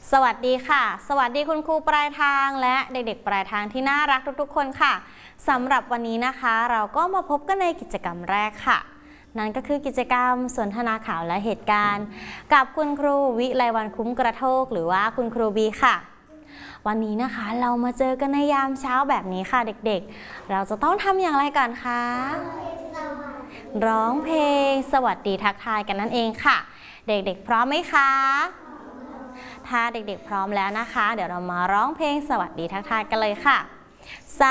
สวัสดีค่ะสวัสดีคุณครูปลายทางและเด็กๆปลายทางที่น่ารักทุกๆคนค่ะสำหรับวันนี้นะคะเราก็มาพบกันในกิจกรรมแรกค่ะนั่นก็คือกิจกรรมสนทนาข่าวและเหตุการณ์กับคุณครูวิไลวรรณคุ้มกระโทกหรือว่าคุณครูบีค่ะวันนี้นะคะเรามาเจอกันในยามเช้าแบบนี้ค่ะเด็กๆเราจะต้องทำอย่างไรก่อนคะร้องเพลงสวัสดีทักทายกันนั่นเองค่ะเด็กๆพร้อมไหมคะถ้าเด็กๆพร้อมแล้วนะคะเดี๋ยวเรามาร้องเพลงสวัสดีทักทายกันเลยค่ะ